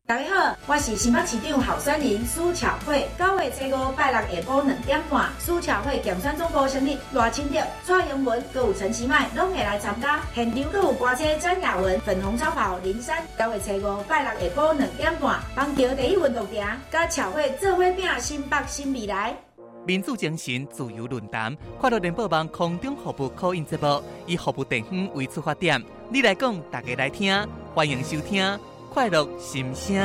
大家好，我是新北市长候选人苏巧慧。9月初5拜六下晡2点半，苏巧慧竞选总部成立，赖清德、蔡英文佮有陈其迈拢会来参加。现场佮有歌星詹雅雯、粉红超跑林珊。9月初5拜六下晡2点半，邦桥第一运动场，甲巧慧做伙拼新北新未来。 民主精神自由论坛，快乐联播网空中服务call in节目，以服务地方为出发点，你来讲，大家来听，欢迎收听快乐心声。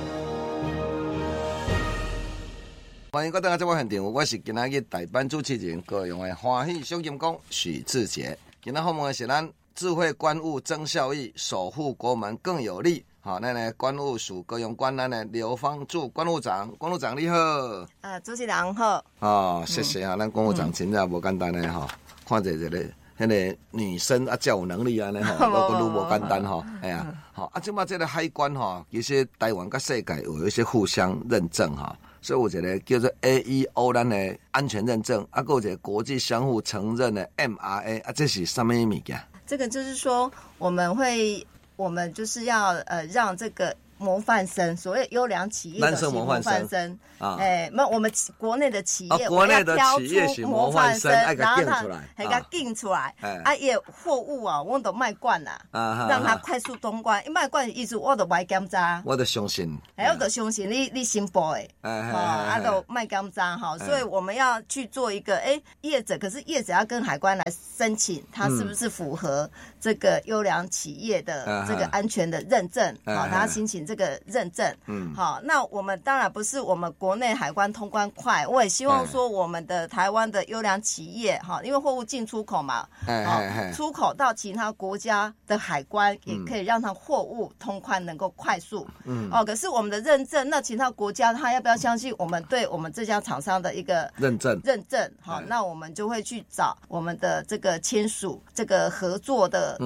欢迎各位大家做现场，我是今仔日代班主持人高雄的欢喜小金工许志杰。今仔访问的是咱智慧官务增效益，守护国门更有力。好，咱的关务署高雄关咱的刘芳柱关务长，关务长你好。 主持人好。 哦，谢谢啊，咱关务长真正无简单的哈，看着这个。迄个女生啊，较有能力安尼吼，都无简单吼，哎呀，好啊，即马这个海关吼，其实台湾甲世界有一些互相认证哈，所以有一个叫做 AEO 咱的安全认证，啊，有一个国际相互承认的 MRA 啊，这是什么物件？ 这个就是说，我们就是要让这个模范生，所谓优良企业的模范生啊，那我们国内的企业， 国内的企业是模范生，然后他给他定出来，也货物啊，我都卖惯啦，让他快速通关。卖惯的意思，我都卖检查， 我都相信， 我都相信你新报的，都卖检查哈，所以我们要去做一个业者，可是业者要跟海关来申请，他是不是符合这个优良企业的这个安全的认证？好，他申请这个认证，好，那我们当然不是我们国内海关通关快，我也希望说我们的台湾的优良企业，哈，因为货物进出口嘛，出口到其他国家的海关也可以让它货物通关能够快速，可是我们的认证，那其他国家他要不要相信我们对我们这家厂商的一个认证？好，那我们就会去找我们的这个签署这个合作的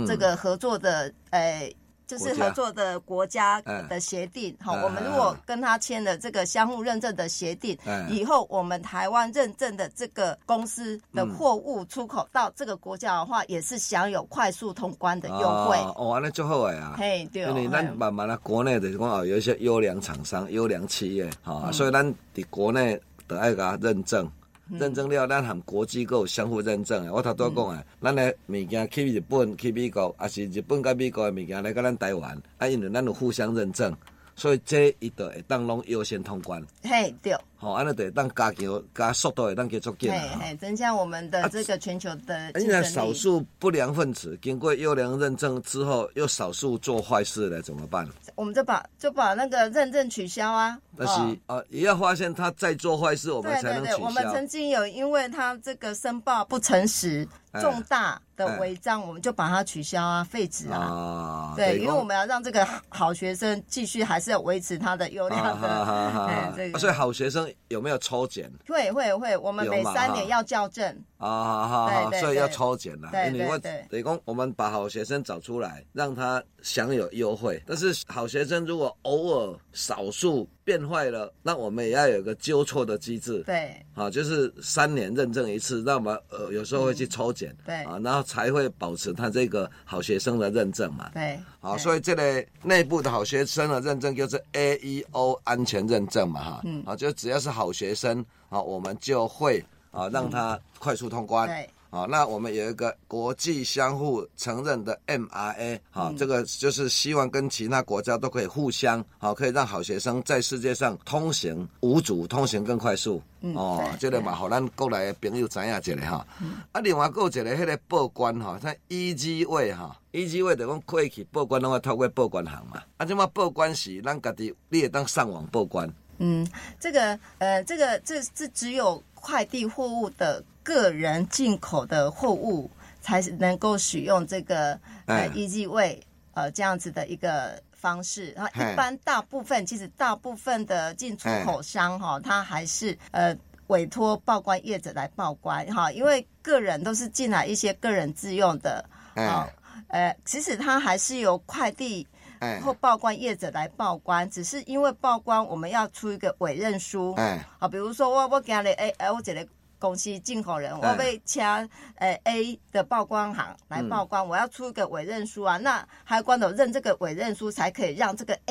就是合作的国家的协定，好，我们如果跟他签了这个相互认证的协定，以后我们台湾认证的这个公司的货物出口到这个国家的话，也是享有快速通关的优惠。 安尼就好诶啊！嘿，对，因为咱慢慢啊，国内就是讲有一些优良厂商、优良企业，所以咱伫国内就爱甲认证。认证了，咱和国际有相互认证的。我头拄讲的，咱的物件去日本、去美国，还是日本甲美国的物件来到咱台湾，因为咱有互相认证，所以这伊就会当拢优先通关。 嘿，对。 好，安尼就会当加速度会当加足紧啦。 增加我们的这个全球的竞争力。 现在少数不良分子经过优良认证之后，又少数做坏事了，怎么办？ 我们就把那个认证取消啊。 但是也要发现他在做坏事，我们才能取消。 对，我们曾经有因为他这个申报不诚实，重大的违章，我们就把它取消啊，废止啊。对，因为我们要让这个好学生继续还是要维持他的优良的这个。 所以好学生有没有抽检？ 会，我们每3年要校正对，所以要抽检啦。因为我等于讲，我们把好学生找出来，让他享有优惠。但是好学生如果偶尔少数变坏了，那我们也要有个纠错的机制。对，就是3年认证一次，那我们有时候会去抽检，对，然后才会保持他这个好学生的认证嘛。对，好，所以这个内部的好学生的认证就是 AEO 安全认证嘛，就只要是好学生，我们就会让他快速通关。对。那我们有一个国际相互承认的 MRA，这个就是希望跟其他国家都可以互相，可以让好学生在世界上通行无阻，通行更快速。这个嘛，互咱国内的朋友知影一下哈。另外还有一个迄个报关哈，像 EG 位哈，EG 位就讲过去报关拢要透过报关行嘛。这么报关时，咱家己你会当上网报关。 这只有快递货物的个人进口的货物才能够使用这个EG 位这样子的一个方式。然后一般大部分的进出口商他还是委托报关业者来报关因为个人都是进来一些个人自用的其实他还是由快递或报关业者来报关，只是因为报关我们要出一个委任书，比如说我今日我一个公司进口人，我被请A 的报关行来报关，我要出一个委任书啊，那海关有认这个委任书，才可以让这个 A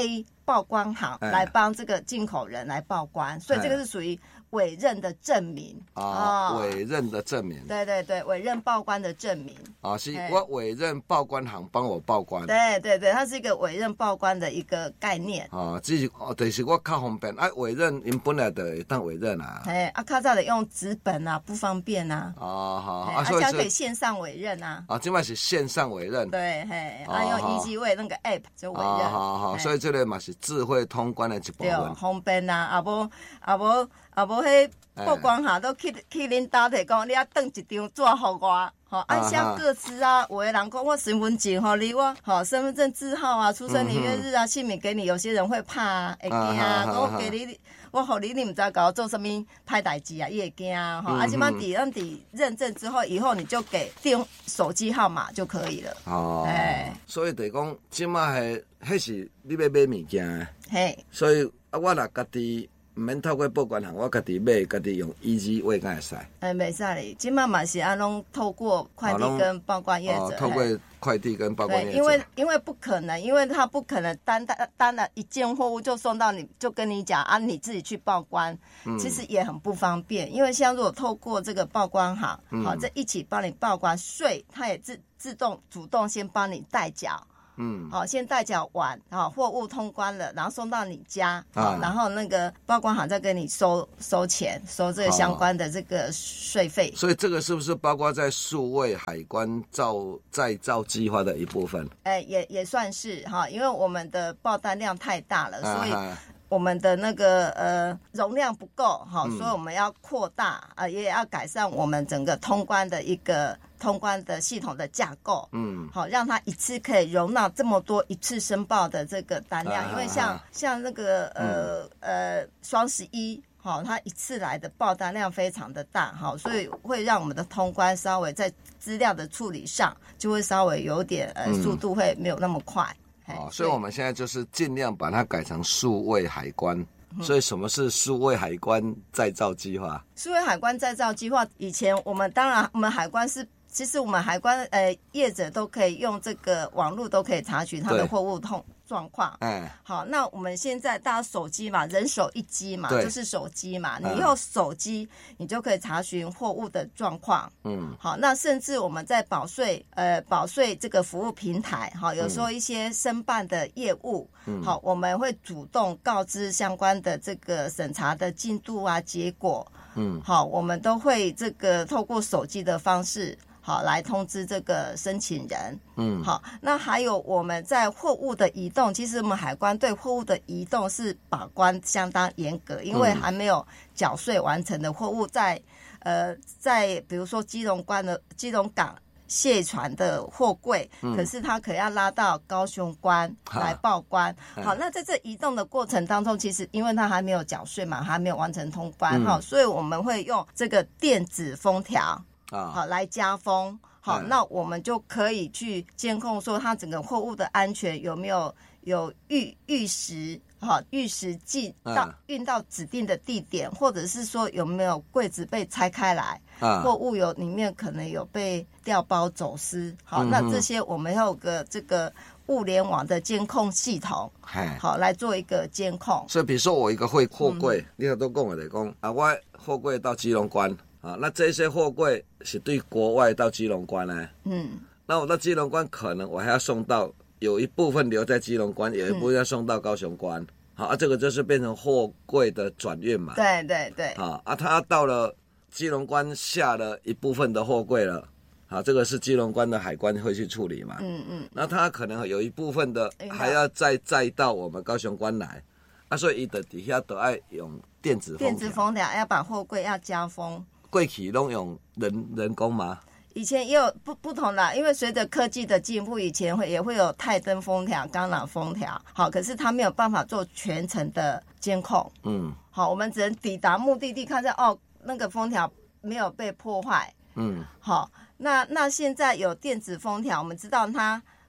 报关行来帮这个进口人来报关，所以这个是属于委任的证明委任的证明。 对对对，委任报关的证明是我委任报关行帮我报关。 对对对，它是一个委任报关的一个概念。 只是就是我较方便委任因本来就会当委任啊。 较早的用纸本啊，不方便啊。 好所以可以线上委任啊。 现在是线上委任。 对用EasyWay那个 App 就委任。 好，所以这个嘛是智慧通关的一部分。 对，方便啊，啊无迄报关行都去恁家提讲，你要登一张纸互我，按下个资啊。有的人讲我身份证你我身份证字号啊、出生年月日啊、姓名给你，有些人会怕啊，会惊啊。我给你，我互你唔知道搞做什么歹代志啊，伊会惊啊。即摆咱认证之后，以后你就给电手机号码就可以了。 所以就讲，即摆迄是你要买物件，所以我若家己。唔免透过报关行，我家己买，家己用EasyWay敢会使？袂使哩，即摆嘛是安拢透过快递跟报关业者。 透过快递跟报关业者。 因为不可能，因为他不可能单的一件货物就送到你，就跟你讲啊，你自己去报关，其实也很不方便。因为像如果透过这个报关行，这一起帮你报关，税它也自动主动先帮你代缴。先代缴完，货物通关了，然后送到你家，然后那个报关行再给你收钱，收这个相关的这个税费。 所以这个是不是包括在数位海关再造计划的一部分？ 也算是因为我们的报单量太大了，所以我们的那个容量不够所以我们要扩大也要改善我们整个通关的一个通关的系统的架构，让它一次可以容纳这么多一次申报的这个单量，因为像那个双11它一次来的报单量非常的大所以会让我们的通关稍微在资料的处理上就会稍微有点速度会没有那么快。 所以我们现在就是尽量把它改成数位海关。所以什么是数位海关再造计划？ 数位海关再造计划，以前我们当然我们海关是，其实我们海关业者都可以用这个网络都可以查询他的货物状况。好，那我们现在大家手机嘛，人手一机嘛，就是手机嘛，你用手机你就可以查询货物的状况。好，那甚至我们在保税这个服务平台，有时候一些申办的业务，好，我们会主动告知相关的这个审查的进度啊、结果。好，我们都会这个透过手机的方式。好，来通知这个申请人。好，那还有我们在货物的移动，其实我们海关对货物的移动是把关相当严格，因为还没有缴税完成的货物在比如说基隆港卸船的货柜，可是它可要拉到高雄关来报关。好，那在这移动的过程当中，其实因为它还没有缴税嘛，还没有完成通关，所以我们会用这个电子封条。好，来加封。好，那我们就可以去监控说它整个货物的安全有没有预时运到指定的地点，或者是说有没有柜子被拆开来，货物里面可能有被调包走私。好，那这些我们要有个这个物联网的监控系统，好来做一个监控。 所以比如说我一个货柜，你都跟我来讲我货柜到基隆关。那这些货柜是对国外到基隆关呢？那我到基隆关，可能我还要送到，有一部分留在基隆关，有一部分要送到高雄关。好，这个就是变成货柜的转运嘛。 对对对。 他到了基隆关下了一部分的货柜了。好，这个是基隆关的海关会去处理嘛。那他可能有一部分的还要再到我们高雄关来。所以他底下都要用电子封条，要把货柜要加封。 过去都用人工吗？ 以前也有不同的，因为随着科技的进步，以前也会有钛灯封条、钢缆封条。好，可是它没有办法做全程的监控。好，我们只能抵达目的地，看到那个封条没有被破坏。好，那现在有电子封条，我们知道它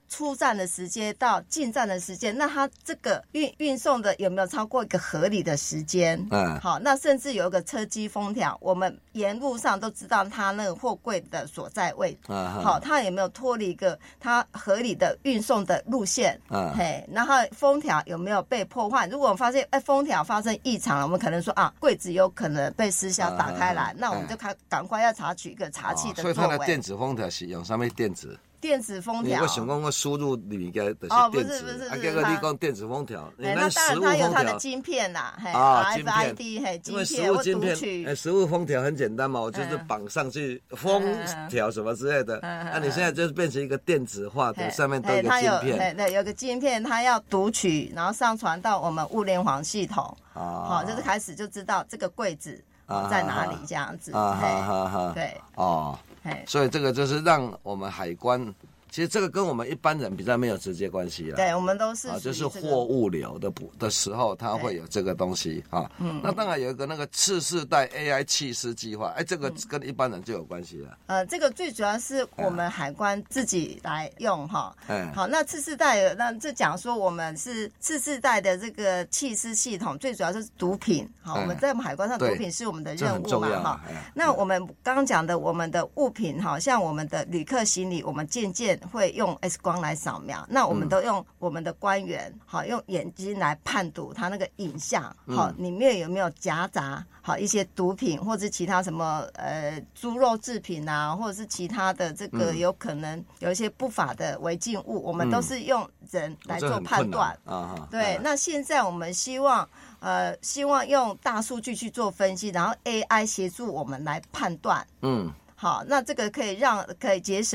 出站的时间到进站的时间，那它这个运送的有没有超过一个合理的时间？好，那甚至有一个车机封条，我们沿路上都知道它那个货柜的所在位置，好，它有没有脱离一个它合理的运送的路线？然后封条有没有被破坏？如果我们发现封条发生异常了，我们可能说柜子有可能被失效打开来，那我们就赶快要采取一个查气的作为。 所以它的电子封条是用什么电子？ 电子封条， 我想讲我输入里面的是电子，结果你讲电子封条， 那当然它有它的晶片啦，RFID 晶片， 因为晶片，食物封条很简单嘛，我就是绑上去封条什么之类的，那你现在就是变成一个电子化的，上面都有晶片， 对，有个晶片，它要读取，然后上传到我们物联网系统，好，就是开始就知道这个柜子在哪里这样子，对， 所以这个就是让我们海关，其实这个跟我们一般人比较没有直接关系啦。 对，我们都是就是货物流的时候，它会有这个东西啊。那当然有一个那个次世代 AI 气师计划，这个跟一般人就有关系了。 这个最主要是我们海关自己来用哈。好，那次世代，那这讲说我们是次世代的这个气师系统，最主要就是毒品。好，我们在海关上毒品是我们的任务嘛哈。那我们刚刚讲的我们的物品，好像我们的旅客行李，我们渐渐会用 X 光来扫描，那我们都用我们的官员，好，用眼睛来判读它那个影像，好，里面有没有夹杂好一些毒品或者其他什么猪肉制品啊，或者是其他的这个有可能有一些不法的违禁物，我们都是用人来做判断对，那现在我们希望用大数据去做分析，然后 AI 协助我们来判断，好，那这个可以节省